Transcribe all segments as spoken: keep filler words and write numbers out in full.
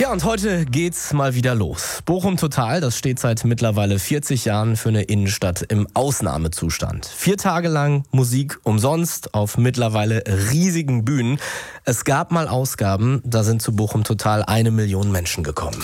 Ja, und heute geht's mal wieder los. Bochum Total, das steht seit mittlerweile vierzig Jahren für eine Innenstadt im Ausnahmezustand. Vier Tage lang Musik umsonst auf mittlerweile riesigen Bühnen. Es gab mal Ausgaben, da sind zu Bochum Total eine Million Menschen gekommen.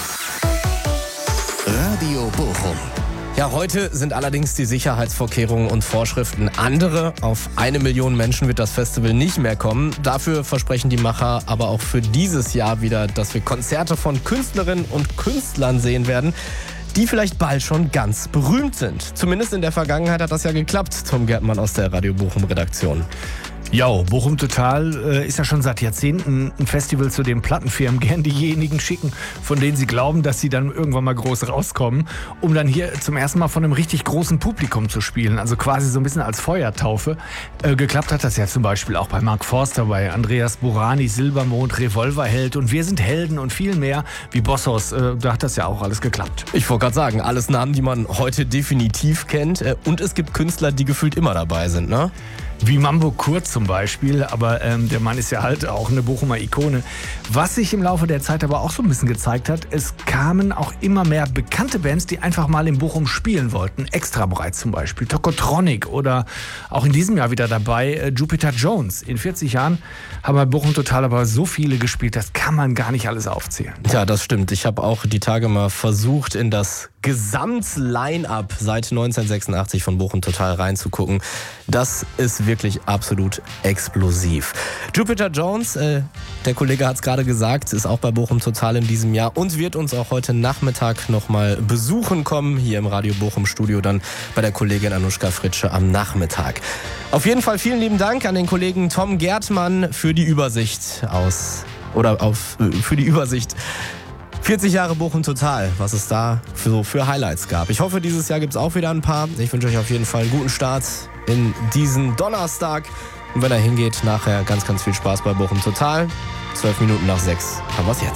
Radio Bochum. Ja, heute sind allerdings die Sicherheitsvorkehrungen und Vorschriften andere. Auf eine Million Menschen wird das Festival nicht mehr kommen. Dafür versprechen die Macher aber auch für dieses Jahr wieder, dass wir Konzerte von Künstlerinnen und Künstlern sehen werden, die vielleicht bald schon ganz berühmt sind. Zumindest in der Vergangenheit hat das ja geklappt, Tom Gärtmann aus der Radio Bochum Redaktion. Jo, Bochum Total äh, ist ja schon seit Jahrzehnten ein Festival, zu dem Plattenfirmen gern diejenigen schicken, von denen sie glauben, dass sie dann irgendwann mal groß rauskommen, um dann hier zum ersten Mal von einem richtig großen Publikum zu spielen. Also quasi so ein bisschen als Feuertaufe. Äh, geklappt hat das ja zum Beispiel auch bei Mark Forster, bei Andreas Burani, Silbermond, Revolverheld und Wir sind Helden und viel mehr wie Bossos. Äh, da hat das ja auch alles geklappt. Ich wollte gerade sagen, alles Namen, die man heute definitiv kennt. Äh, und es gibt Künstler, die gefühlt immer dabei sind, ne? Wie Mambo Kurt zum Beispiel, aber ähm, der Mann ist ja halt auch eine Bochumer Ikone. Was sich im Laufe der Zeit aber auch so ein bisschen gezeigt hat, es kamen auch immer mehr bekannte Bands, die einfach mal in Bochum spielen wollten. Extra Breit zum Beispiel, Tokotronic oder auch in diesem Jahr wieder dabei äh, Jupiter Jones. In vierzig Jahren haben bei Bochum Total aber so viele gespielt, das kann man gar nicht alles aufzählen. Ja, das stimmt. Ich habe auch die Tage mal versucht, in das Gesamt-Line-Up seit neunzehnhundertsechsundachtzig von Bochum Total reinzugucken. Das ist wirklich absolut explosiv. Jupiter Jones, äh, der Kollege hat es gerade gesagt, ist auch bei Bochum Total in diesem Jahr und wird uns auch heute Nachmittag nochmal besuchen kommen, hier im Radio Bochum Studio, dann bei der Kollegin Anushka Fritsche am Nachmittag. Auf jeden Fall vielen lieben Dank an den Kollegen Tom Gärtmann für die Übersicht aus, oder auf, für die Übersicht vierzig Jahre Bochum Total, was es da für, so für Highlights gab. Ich hoffe, dieses Jahr gibt es auch wieder ein paar. Ich wünsche euch auf jeden Fall einen guten Start in diesen Donnerstag. Und wenn er hingeht, nachher ganz, ganz viel Spaß bei Bochum Total. Zwölf Minuten nach sechs haben wir es jetzt.